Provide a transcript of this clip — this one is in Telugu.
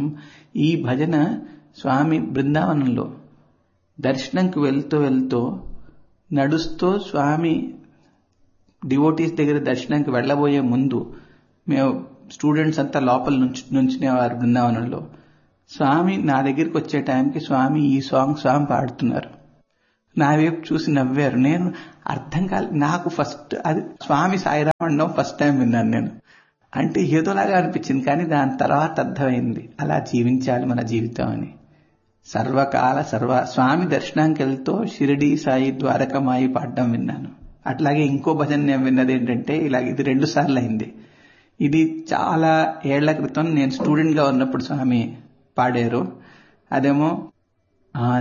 ఈ భజన స్వామి బృందావనంలో దర్శనంకి వెళ్తూ నడుస్తూ స్వామి డివోటీస్ దగ్గర దర్శనానికి వెళ్లబోయే ముందు మేము స్టూడెంట్స్ అంతా లోపల నుంచునేవారు బృందావనంలో. స్వామి నా దగ్గరికి వచ్చే టైంకి స్వామి ఈ స్వామి పాడుతున్నారు. నా వైపు చూసి నవ్వారు. నేను అర్థం కాలేదు. నాకు ఫస్ట్ అది స్వామి సాయిరామ్ అనడం ఫస్ట్ టైం విన్నాను నేను. అంటే ఏదోలాగా అనిపించింది, కానీ దాని తర్వాత అర్థమైంది అలా జీవించాలి మన జీవితం అని. సర్వకాల స్వామి దర్శనానికి వెళ్తూ షిరిడి సాయి ద్వారకమాయి పాడడం విన్నాను. అట్లాగే ఇంకో భజన నేను విన్నది ఏంటంటే ఇది 2 సార్లు అయింది. ఇది చాలా ఏళ్ల క్రితం నేను స్టూడెంట్ గా ఉన్నప్పుడు స్వామి పాడారు. అదేమో